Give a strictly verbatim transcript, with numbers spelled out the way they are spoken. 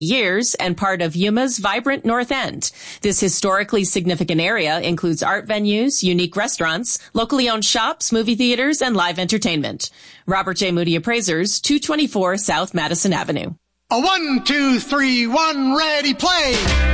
years and part of Yuma's vibrant North End. This historically significant area includes art venues, unique restaurants, locally owned shops, movie theaters, and live entertainment. Robert J. Moody Appraisers, two twenty-four South Madison Avenue. A one, two, three, one, ready, play!